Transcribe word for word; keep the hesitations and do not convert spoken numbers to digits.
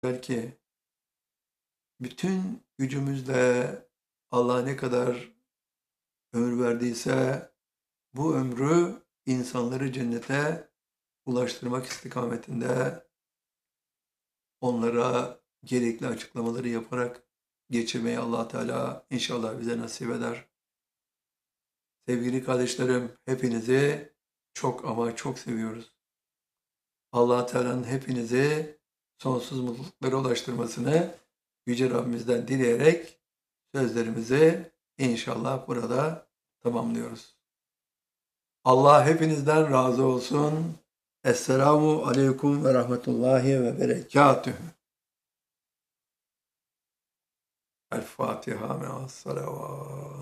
Belki bütün gücümüzle Allah ne kadar ömür verdiyse bu ömrü insanları cennete ulaştırmak istikametinde onlara gerekli açıklamaları yaparak geçirmeyi Allah Teala inşallah bize nasip eder. Sevgili kardeşlerim, hepinizi çok ama çok seviyoruz. Allah Teala'nın hepinizi sonsuz mutluluklara ulaştırmasını Yüce Rabbimizden dileyerek sözlerimizi inşallah burada tamamlıyoruz. Allah hepinizden razı olsun. Esselamu aleyküm ve rahmetullahi ve berekatühü. El Fatiha me'as salavat.